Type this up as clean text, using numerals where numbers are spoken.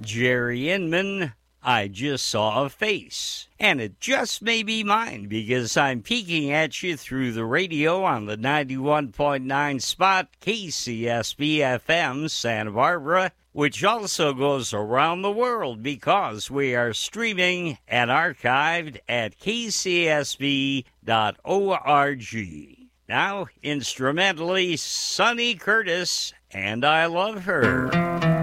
Jerry Inman, I just saw a face. And it just may be mine because I'm peeking at you through the radio on the 91.9 spot KCSB-FM Santa Barbara, which also goes around the world because we are streaming and archived at kcsb.org. Now, instrumentally, Sonny Curtis, and I Love Her.